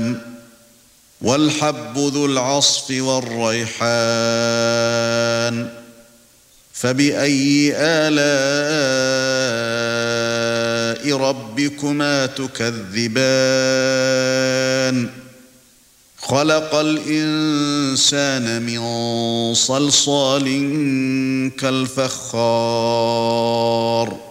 الأنعام والحب ذو العصف والريحان فبأي آلاء ربكما تكذبان خلق الإنسان من صلصال كالفخار